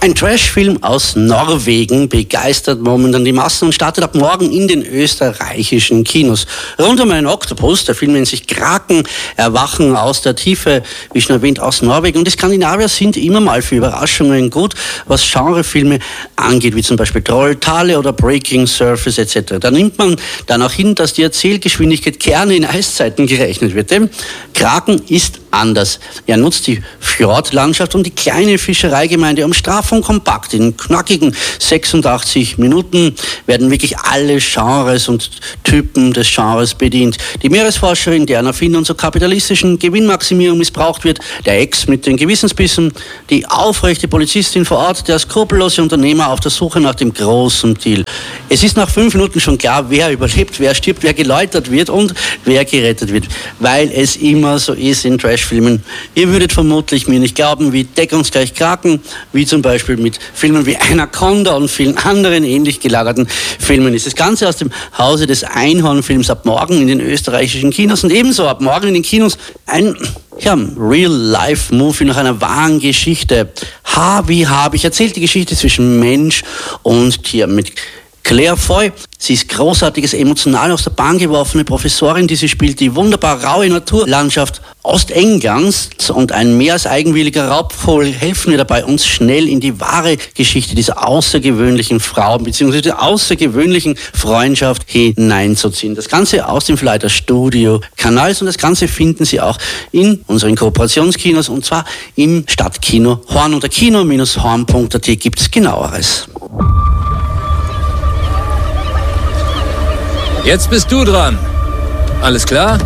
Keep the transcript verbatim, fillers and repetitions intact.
Ein Trashfilm aus Norwegen begeistert momentan die Massen und startet ab morgen in den österreichischen Kinos. Rund um einen Oktopus, der Film nennt sich Kraken, erwachen aus der Tiefe, wie schon erwähnt, aus Norwegen. Und die Skandinavier sind immer mal für Überraschungen gut, was Genrefilme angeht, wie zum Beispiel Troll, Tale oder Breaking Surface et cetera. Da nimmt man dann auch hin, dass die Erzählgeschwindigkeit gerne in Eiszeiten gerechnet wird. Denn Kraken ist anders. Er nutzt die Fjordlandschaft und die kleine Fischereigemeinde um straff und kompakt. In knackigen sechsundachtzig Minuten werden wirklich alle Genres und Typen des Genres bedient. Die Meeresforscherin, deren Erfindung zur kapitalistischen Gewinnmaximierung missbraucht wird, der Ex mit den Gewissensbissen, die aufrechte Polizistin vor Ort, der skrupellose Unternehmer auf der Suche nach dem großen Deal. Es ist nach fünf Minuten schon klar, wer überlebt, wer stirbt, wer geläutert wird und wer gerettet wird, weil es immer so ist in Trashfilmen. Ihr würdet vermutlich mir nicht glauben, wie deckungsgleich Kraken, wie zum Beispiel mit Filmen wie Anaconda und vielen anderen ähnlich gelagerten Filmen ist. Das Ganze aus dem Hause des Einhornfilms ab morgen in den österreichischen Kinos und ebenso ab morgen in den Kinos ein ja, Real-Life-Movie nach einer wahren Geschichte. H wie Hab. Ich erzähle die Geschichte zwischen Mensch und Tier mit Claire Foy. Sie ist großartiges, emotional aus der Bahn geworfene Professorin, die sie spielt, die wunderbar raue Naturlandschaft Ostenglands und ein mehr als eigenwilliger Raubvogel helfen mir dabei, uns schnell in die wahre Geschichte dieser außergewöhnlichen Frau bzw. der außergewöhnlichen Freundschaft hineinzuziehen. Das Ganze aus dem Verleih des Studio-Kanals und das Ganze finden Sie auch in unseren Kooperationskinos und zwar im Stadtkino Horn. Unter kino Bindestrich horn Punkt a t gibt es Genaueres. Jetzt bist du dran. Alles klar?